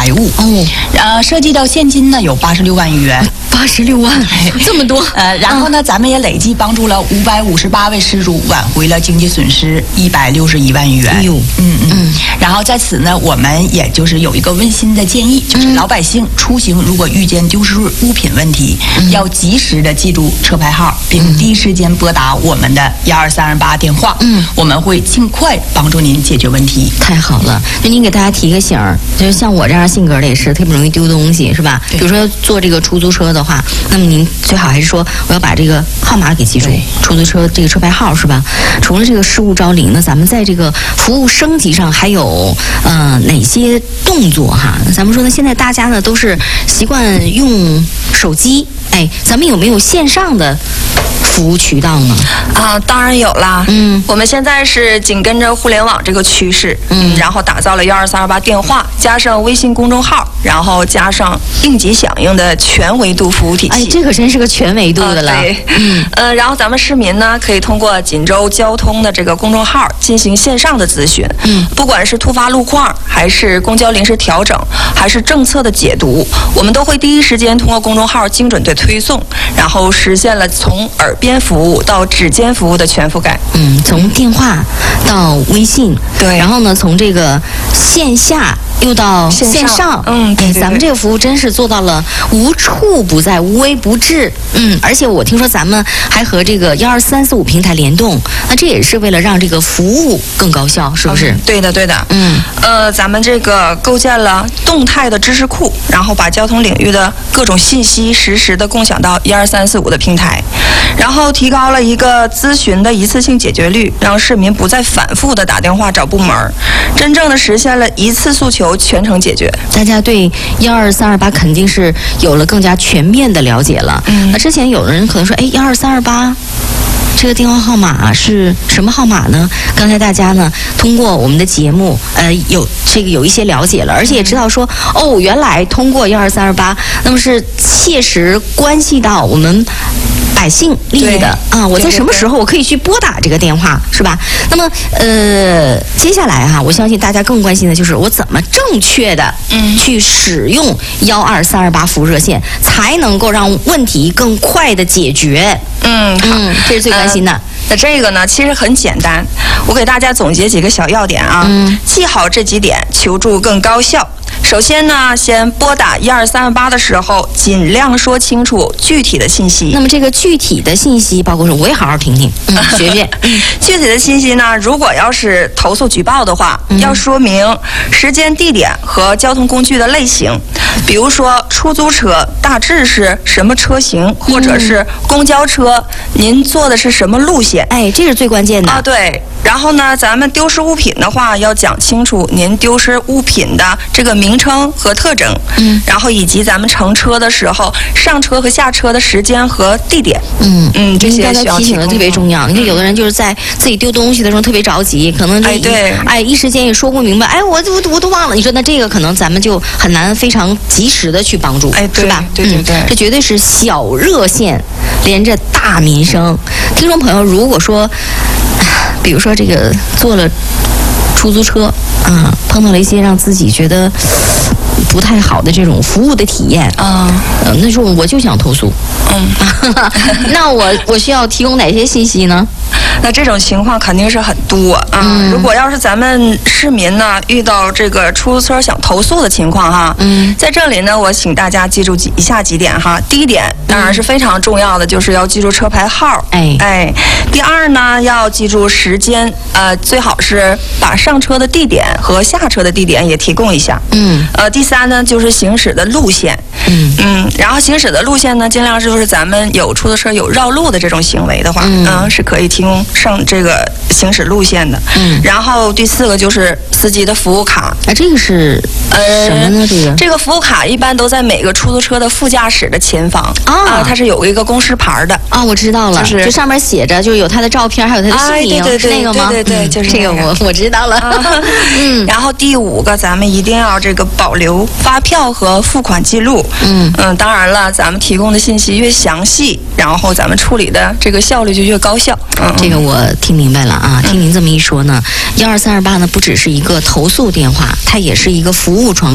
财务。涉及到现金呢有86万余元。 86万，这么多。 然后呢，咱们也累计帮助了558位失主挽回了经济损失161万余元。然后在此呢，我们也就是有一个温馨的建议，就是老百姓出行如果遇见丢失物品问题，要及时的记住车牌号，并第一时间拨打我们的12328电话。我们会尽快帮助您解决问题。 太好了，就您给大家提个醒儿，就是像我这样性格的也是特别容易丢东西，是吧？比如说坐这个出租车的话，那么您最好还是说我要把这个号码给记住，出租车这个车牌号，是吧？除了这个失物招领呢，咱们在这个服务升级上还有哪些动作哈？咱们说呢，现在大家呢都是习惯用手机，咱们有没有线上的服务渠道呢？ 当然有啦。我们现在是紧跟着互联网这个趋势，然后打造了12328电话，加上微信公众号，然后加上应急响应的全维度服务体系。 这可真是个全维度的了。 对，然后咱们市民呢可以通过锦州交通的这个公众号进行线上的咨询，不管是突发路况，还是公交临时调整，还是政策的解读，我们都会第一时间通过公众号精准的推送，然后实现了从耳边服务到指尖服务的全覆盖。 从电话到微信， 对， 然后呢，从这个线下又到线上， 对， 咱们这个服务真是做到了无处不在、无微不至。而且我听说咱们还和这个12345平台联动，那这也是为了让这个服务更高效，是不是？ 对的，对的。咱们这个构建了动态的知识库，然后把交通领域的各种信息实时的共享到12345的平台，然后提高了一个咨询的一次性解决率，让市民不再反复的打电话找部门，真正的实现了一次诉求全程解决。 大家对12328肯定是有了更加全面的了解了。那之前有的人可能说，12328这个电话号码是什么号码呢？刚才大家呢通过我们的节目，有一些了解了，而且也知道说，原来通过12328，那么是切实关系到我们百姓利益的我在什么时候我可以去拨打这个电话，是吧？那么接下来我相信大家更关心的就是我怎么正确的去使用12328服务热线，才能够让问题更快的解决。这是最关心的。 那这个呢，其实很简单，我给大家总结几个小要点啊。记好这几点，求助更高效。首先呢，先拨打12328的时候，尽量说清楚具体的信息。 那么这个具体的信息包括什么？我也好好听听，学学。 具体的信息呢，如果要是投诉举报的话，要说明时间、地点和交通工具的类型，比如说出租车大致是什么车型，或者是公交车，您坐的是什么路线？ 这是最关键的对。然后呢，咱们丢失物品的话，要讲清楚您丢失物品的这个名称和特征，然后以及咱们乘车的时候上车和下车的时间和地点，这些需要提醒的特别重要。你看，有的人就是在自己丢东西的时候特别着急，可能一时间也说不明白，我都忘了。你说那这个可能咱们就很难非常及时的去帮助，是吧？ 对， 这绝对是小热线连着大民生。听众朋友，如果说比如说这个坐了出租车碰到了一些让自己觉得不太好的这种服务的体验那时候我就想投诉。那我需要提供哪些信息呢？ 那这种情况肯定是很多如果要是咱们市民呢遇到这个出租车想投诉的情况在这里呢，我请大家记住以下几点第一点当然是非常重要的，就是要记住车牌号。第二呢，要记住时间，最好是把上车的地点和下车的地点也提供一下。第三呢，就是行驶的路线。然后行驶的路线呢，尽量就是咱们有出租车有绕路的这种行为的话，是可以提供上这个行驶路线的。然后第四个就是司机的服务卡。 这个是什么呢？ 这个服务卡一般都在每个出租车的副驾驶的前方它是有一个公示牌的。 我知道了，就上面写着，就有他的照片，还有他的姓名，是那个吗？ 对，就是这个我知道了。 然后第五个，咱们一定要这个保留发票和付款记录。当然了，咱们提供的信息越详细，然后咱们处理的这个效率就越高效。 这个我听明白了听您这么一说呢，12328呢不只是一个投诉电话，它也是一个服务窗口。